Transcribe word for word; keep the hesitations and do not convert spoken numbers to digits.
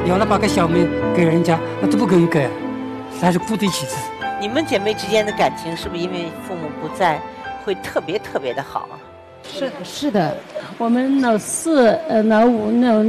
要了把个小妹给人家，那都不可以给，还是顾得起自己。 你们姐妹之间的感情是不是因为父母不在，会特别特别的好？ 是是的，我们老四、呃老五、老